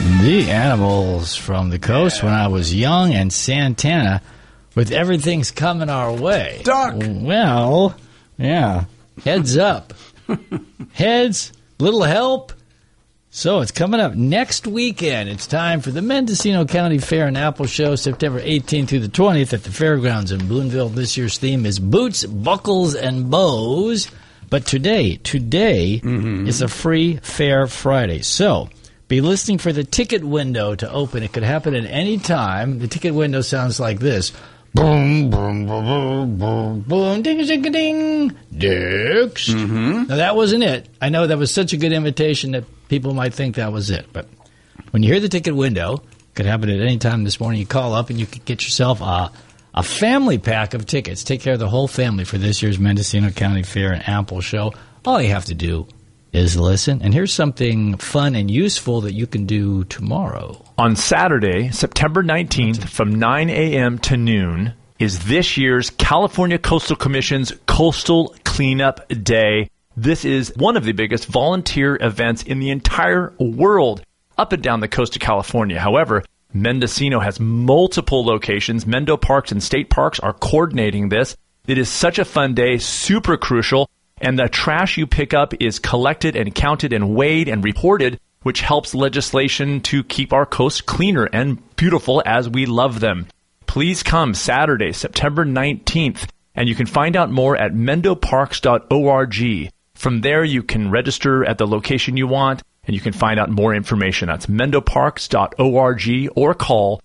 The Animals from the Coast when I was young, and Santana with Everything's Coming Our Way. Duck! Well, yeah. Heads up. Heads, little help. So it's coming up next weekend. It's time for the Mendocino County Fair and Apple Show, September 18th through the 20th at the Fairgrounds in Boonville. This year's theme is Boots, Buckles, and Bows. But today is a free Fair Friday. So be listening for the ticket window to open. It could happen at any time. The ticket window sounds like this. Boom, boom, boom, boom, boom, boom, ding, ding, ding, Dix. Now, that wasn't it. I know that was such a good invitation that people might think that was it. But when you hear the ticket window, it could happen at any time this morning. You call up and you could get yourself a family pack of tickets. Take care of the whole family for this year's Mendocino County Fair and Apple Show. All you have to do is listen. And here's something fun and useful that you can do tomorrow. On Saturday, September 19th, from 9 a.m. to noon, is this year's California Coastal Commission's Coastal Cleanup Day. This is one of the biggest volunteer events in the entire world up and down the coast of California. However, Mendocino has multiple locations. Mendo Parks and State Parks are coordinating this. It is such a fun day, super crucial, and the trash you pick up is collected and counted and weighed and reported, which helps legislation to keep our coasts cleaner and beautiful as we love them. Please come Saturday, September 19th, and you can find out more at mendoparks.org. From there, you can register at the location you want, and you can find out more information. That's mendoparks.org or call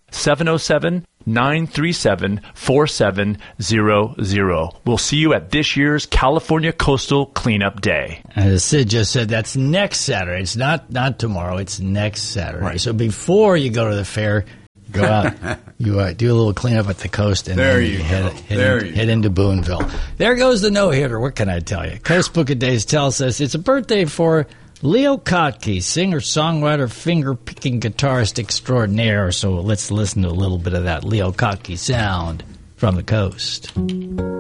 707-937-4700. We'll see you at this year's California Coastal Cleanup Day. As Sid just said, that's next Saturday. It's not tomorrow. It's next Saturday. Right. So before you go to the fair, go out, you do a little cleanup at the coast, and There then you head into Boonville. There goes the no-hitter. What can I tell you? Coast Book of Days tells us it's a birthday for Leo Kottke, singer, songwriter, finger-picking guitarist extraordinaire. So let's listen to a little bit of that Leo Kottke sound from the coast.